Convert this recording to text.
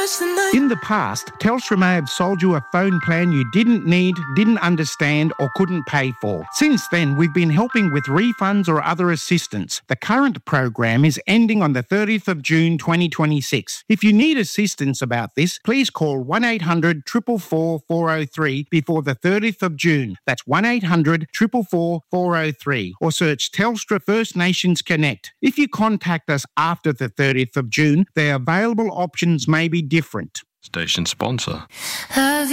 In the past, Telstra may have sold you a phone plan you didn't need, didn't understand or couldn't pay for. Since then, we've been helping with refunds or other assistance. The current program is ending on the 30th of June 2026. If you need assistance about this, please call 1800 444 403 before the 30th of June. That's 1800 444 403 or search Telstra First Nations Connect. If you contact us after the 30th of June, the available options may be different. Station sponsor.